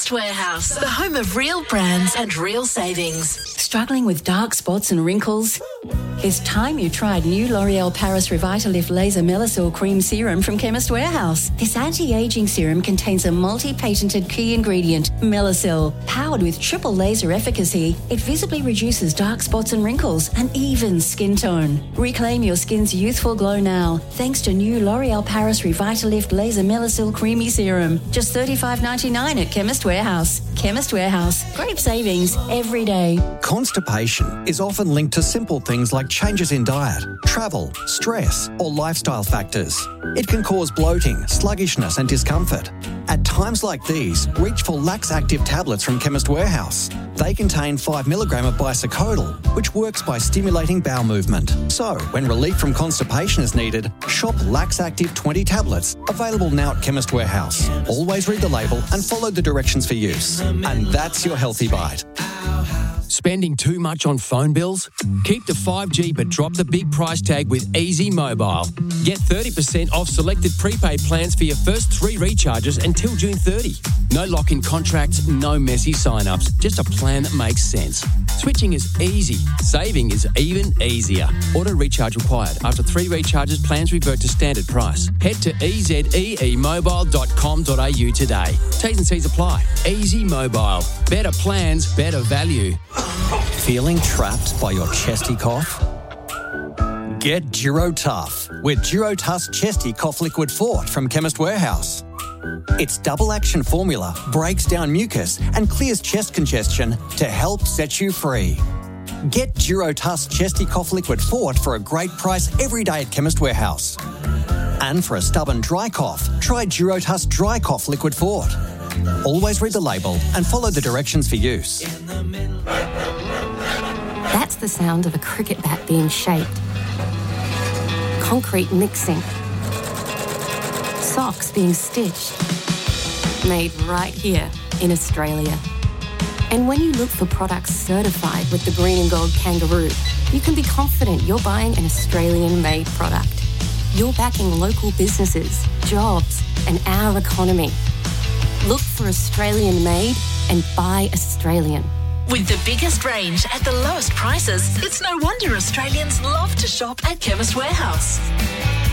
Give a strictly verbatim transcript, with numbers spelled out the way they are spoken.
Chemist Warehouse, the home of real brands and real savings. Struggling with dark spots and wrinkles? It's time you tried new L'Oreal Paris Revitalift Laser Melasil Cream Serum from Chemist Warehouse. This anti-aging serum contains a multi-patented key ingredient, Melasil. Powered with triple laser efficacy, it visibly reduces dark spots and wrinkles and evens skin tone. Reclaim your skin's youthful glow now, thanks to new L'Oreal Paris Revitalift Laser Melasil Creamy Serum. Just thirty-five ninety-nine at Chemist Warehouse. Chemist Warehouse. Great savings every day. Constipation is often linked to simple things like changes in diet, travel, stress, or lifestyle factors. It can cause bloating, sluggishness, and discomfort. At times like these, reach for Lax Active tablets from Chemist Warehouse. They contain five milligrams of bisocodyl, which works by stimulating bowel movement. So, when relief from constipation is needed, shop Lax Active twenty tablets, available now at Chemist Warehouse. Always read the label and follow the directions for use. And that's your Healthy Bite. Spending too much on phone bills? Keep the five G but drop the big price tag with Easy Mobile. Get thirty percent off selected prepaid plans for your first three recharges until June thirtieth. No lock-in contracts, no messy sign-ups, just a plan that makes sense. Switching is easy. Saving is even easier. Auto recharge required. After three recharges, plans revert to standard price. Head to e z e e mobile dot com dot a u today. T's and C's apply. Easy Mobile. Better plans, better value. Feeling trapped by your chesty cough? Get Durotough with Durotuss Chesty Cough Liquid Fort from Chemist Warehouse. Its double action formula breaks down mucus and clears chest congestion to help set you free. Get Durotuss Chesty Cough Liquid Fort for a great price every day at Chemist Warehouse. And for a stubborn dry cough, try Durotuss Dry Cough Liquid Fort. Always read the label and follow the directions for use. That's the sound of a cricket bat being shaped. Concrete mixing. Socks being stitched. Made right here in Australia. And when you look for products certified with the Green and Gold Kangaroo, you can be confident you're buying an Australian-made product. You're backing local businesses, jobs, and our economy. Look for Australian-made and buy Australian. With the biggest range at the lowest prices, it's no wonder Australians love to shop at Chemist Warehouse.